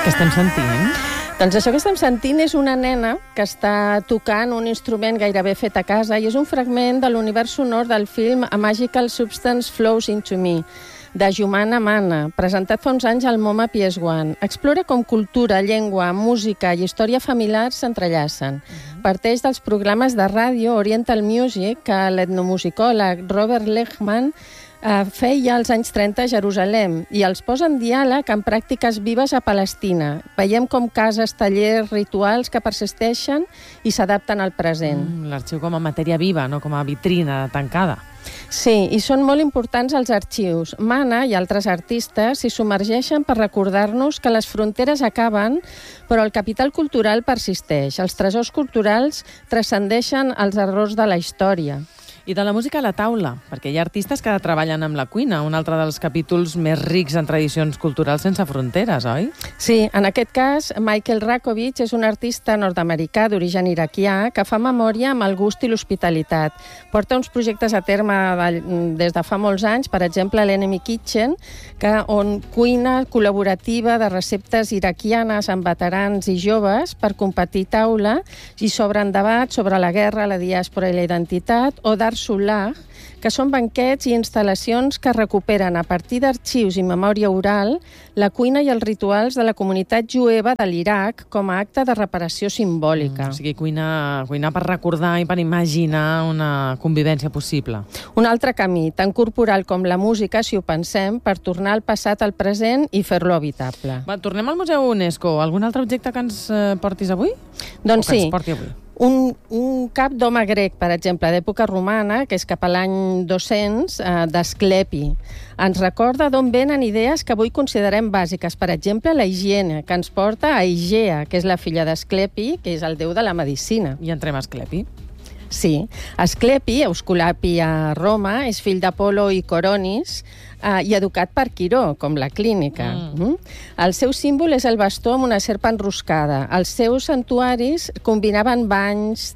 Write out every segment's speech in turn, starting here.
Què estem sentint? Doncs això que estem sentint és una nena que està tocant un instrument gairebé fet a casa i és un fragment de l'univers sonor del film A Magical Substance Flows Into Me, de Jumana Mana, presentat fa uns anys al MoMA PS1. Explora com cultura, llengua, música i història familiar s'entrellacen. Parteix dels programes de ràdio Oriental Music que l'etnomusicòleg Robert Lechman feia als anys 30 a Jerusalem i els posa en diàleg amb pràctiques vives a Palestina. Veiem com cases, tallers, rituals que persisteixen i s'adapten al present. L'arxiu com a matèria viva, no com a vitrina tancada. Sí, i són molt importants els arxius. Mana i altres artistes s'hi submergeixen per recordar-nos que les fronteres acaben, però el capital cultural persisteix. Els tresors culturals transcendeixen els errors de la història. I de la música a la taula, perquè hi ha artistes que treballen amb la cuina, un altre dels capítols més rics en tradicions culturals sense fronteres, oi? Sí, en aquest cas, Michael Rakovic és un artista nord-americà d'origen iraquià que fa memòria amb el gust i l'hospitalitat. Porta uns projectes a terme des de fa molts anys, per exemple l'Enemy Kitchen, on cuina col·laborativa de receptes iraquianes amb veterans i joves per compartir taula i s'obren debats sobre la guerra, la diàspora i la identitat, o d'art solar, que són banquets i instal·lacions que recuperen a partir d'arxius i memòria oral la cuina i els rituals de la comunitat jueva de l'Iraq com a acte de reparació simbòlica. O sigui, cuinar per recordar i per imaginar una convivència possible. Un altre camí, tan corporal com la música, si ho pensem, per tornar al passat al present i fer-lo habitable. Va, tornem al Museu UNESCO. Algun altre objecte que ens portis avui? Doncs sí. O que ens porti avui? Un cap d'home grec, per exemple, d'època romana, que és cap a l'any 200, d'Asclepi. Ens recorda d'on venen idees que avui considerem bàsiques. Per exemple, la higiene, que ens porta a Igea, que és la filla d'Asclepi, que és el déu de la medicina. I entrem a Asclepi. Sí. Asclepi, Esculapi a Roma, és fill d'Apolo i Coronis, i educat per Quiró, com la clínica. El seu símbol és el bastó amb una serp enroscada. Els seus santuaris combinaven banys,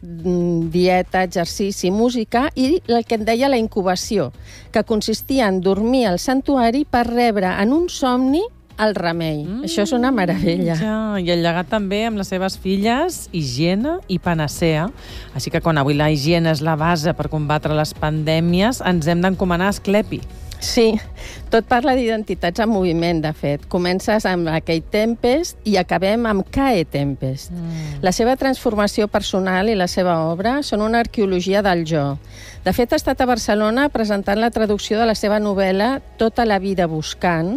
dieta, exercici, música i el que en deia la incubació, que consistia en dormir al santuari per rebre en un somni el remei. Això és una meravella. Ja. I el llegat també amb les seves filles, higiene i panacea. Així que quan avui la higiene és la base per combatre les pandèmies, ens hem d'encomanar a Asclepi. Sí, tot parla d'identitats en moviment, de fet. Comences amb la Kate Tempest i acabem amb Kae Tempest. La seva transformació personal i la seva obra són una arqueologia del jo. De fet, ha estat a Barcelona presentant la traducció de la seva novel·la Tota la vida buscant,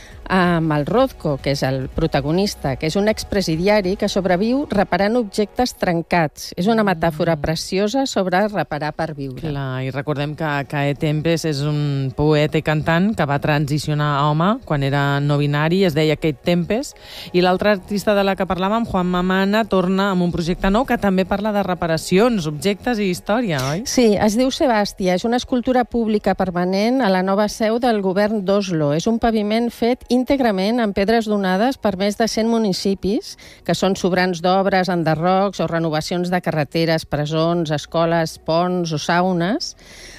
amb el Rothko, que és el protagonista, que és un expresidiari que sobreviu reparant objectes trencats. És una metàfora preciosa sobre reparar per viure. Clar, i recordem que Kae Tempest és un poeta i cantant que va transicionar a home quan era no binari, es deia Kate Tempest, i l'altre artista de la que parlàvem, Juan Mamana, torna amb un projecte nou que també parla de reparacions, objectes i història, oi? Sí, es diu Sebàstia, és una escultura pública permanent a la nova seu del govern d'Oslo. És un paviment fet íntegrament en pedres donades per més de 100 municipis, que són sobrans d'obres, enderrocs o renovacions de carreteres, presons, escoles, ponts o saunes.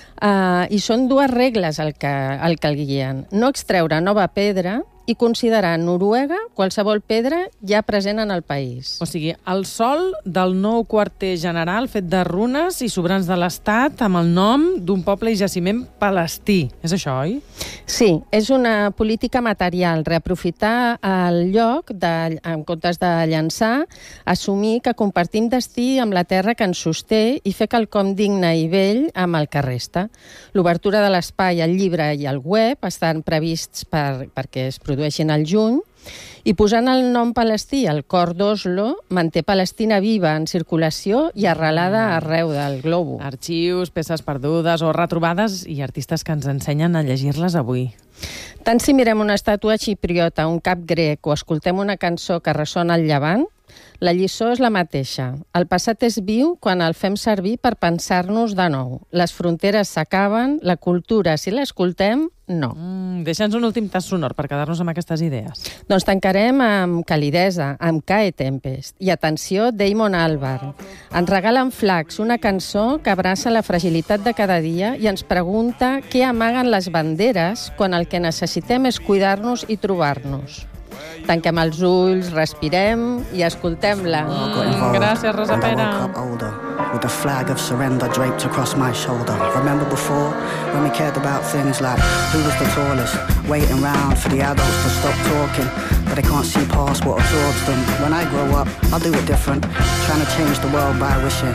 I són dues regles el que el guien. No extreure nova pedra i considerar Noruega qualsevol pedra ja present en el país. O sigui, el sòl del nou quarter general fet de runes i sobrans de l'Estat amb el nom d'un poble i jaciment palestí. És això, oi? Sí, és una política material, reaprofitar el lloc en comptes de llançar, assumir que compartim destí amb la terra que ens sosté i fer quelcom digne i vell amb el que resta. L'obertura de l'espai, el llibre i el web estan prevists perquè es produeixin al juny, i posant el nom palestí al cor d'Oslo, manté Palestina viva en circulació i arrelada arreu del globo. Arxius, peces perdudes o retrobades i artistes que ens ensenyen a llegir-les avui. Tant si mirem una estàtua xipriota, un cap grec o escoltem una cançó que ressona al llevant, la lliçó és la mateixa. El passat és viu quan el fem servir per pensar-nos de nou. Les fronteres s'acaben, la cultura, si l'escoltem, no. Deixa'ns un últim tas sonor per quedar-nos amb aquestes idees. Doncs tancarem amb calidesa, amb Kae Tempest. I atenció, Damon Albarn. Ens regalen Flags, una cançó que abraça la fragilitat de cada dia i ens pregunta què amaguen les banderes quan el que necessitem és cuidar-nos i trobar-nos. Tanquem els ulls, respirem i escoltem-la. Gràcies, Rosa Pera. With the flag of surrender draped across my shoulder. Remember before, when we cared about things like who was the tallest, waiting round for the adults to stop talking, but they can't see past what absorbs them. When I grow up, I'll do it different, trying to change the world by wishing